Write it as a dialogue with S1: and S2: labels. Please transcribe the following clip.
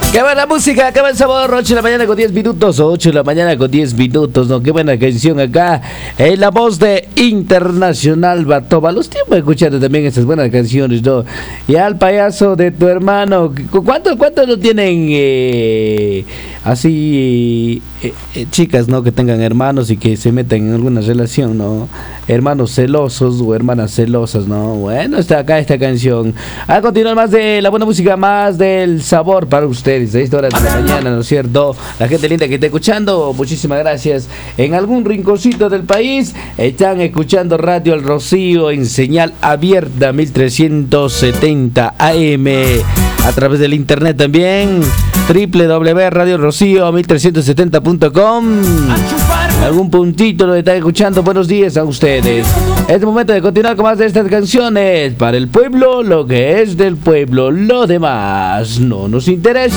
S1: Qué buena música, qué buen sabor. 8 de la mañana con 10 minutos. 8 de la mañana con 10 minutos. No, qué buena canción acá. En la voz de Internacional Batoba. Los tiempos escuchando también esas buenas canciones, ¿no? Y al payaso de tu hermano. ¿Cuánto lo tienen así chicas, ¿no? Que tengan hermanos y que se metan en alguna relación, ¿no? Hermanos celosos o hermanas celosas, ¿no? Bueno, está acá esta canción. A continuar, más de la buena música, más del sabor para ustedes. 6 horas de la mañana, ¿no es cierto? La gente linda que está escuchando, muchísimas gracias. En algún rinconcito del país están escuchando Radio El Rocío en señal abierta 1370 AM. A través del internet también, www.radiorocío1370.com. Algún puntito lo están escuchando. Buenos días a ustedes. Es momento de continuar con más de estas canciones. Para el pueblo, lo que es del pueblo, lo demás no nos interesa.